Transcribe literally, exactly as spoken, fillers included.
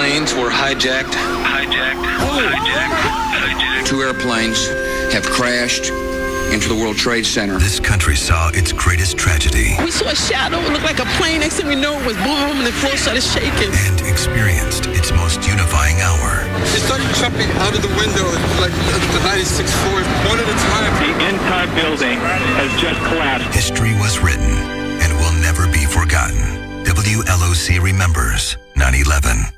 planes were hijacked. Hijacked. Oh. Hijacked. Hijacked. Two airplanes have crashed into the World Trade Center. This country saw its greatest tragedy. We saw a shadow. It looked like a plane. Next thing we know, it was boom, and the floor started shaking. And experienced its most unifying hour. They started jumping out of the window, like the ninety-sixth floor, one at a time. The entire building has just collapsed. History was written and will never be forgotten. W L O C remembers nine eleven.